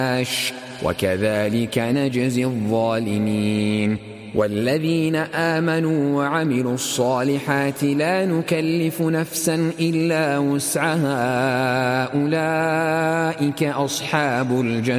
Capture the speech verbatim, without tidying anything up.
وكذلك نجزي الظالمين. والذين آمنوا وعملوا الصالحات لا نكلف نفسا إلا وسعها أولئك أصحاب الجنة